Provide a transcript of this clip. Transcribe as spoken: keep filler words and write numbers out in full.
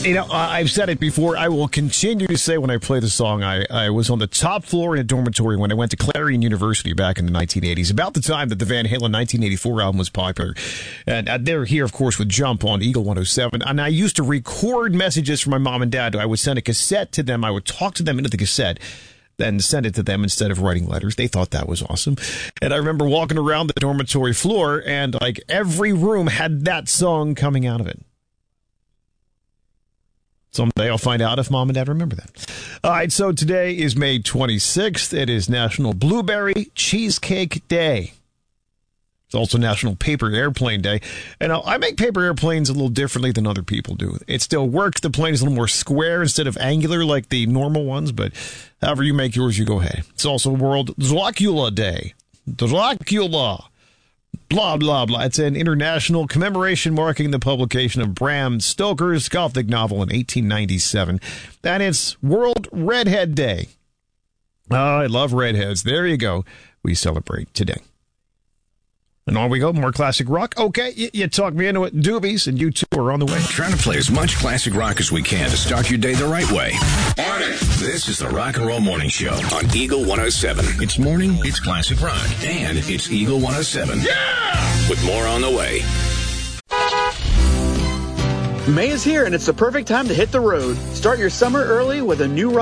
You know, I've said it before. I will continue to say when I play the song, I, I was on the top floor in a dormitory when I went to Clarion University back in the nineteen eighties, about the time that the Van Halen nineteen eighty-four album was popular. And uh, they're here, of course, with Jump on Eagle one oh seven. And I used to record messages from my mom and dad. I would send a cassette to them. I would talk to them into the cassette, then send it to them instead of writing letters. They thought that was awesome. And I remember walking around the dormitory floor, and like every room had that song coming out of it. Someday I'll find out if Mom and Dad remember that. All right, so today is May twenty-sixth. It is National Blueberry Cheesecake Day. It's also National Paper Airplane Day. And I make paper airplanes a little differently than other people do. It still works. The plane is a little more square instead of angular like the normal ones, but however you make yours, you go ahead. It's also World Dracula Day. Dracula. Blah, blah, blah. It's an international commemoration marking the publication of Bram Stoker's Gothic novel in eighteen ninety-seven. And it's World Redhead Day. Oh, I love redheads. There you go. We celebrate today. And on we go. More classic rock. Okay, you, you talked me into it. Doobies, and you two are on the way. Trying to play as much classic rock as we can to start your day the right way. Morning. This is the Rock and Roll Morning Show on Eagle one oh seven. It's morning, it's classic rock, and it's Eagle one oh seven. Yeah! With more on the way. May is here, and it's the perfect time to hit the road. Start your summer early with a new rock.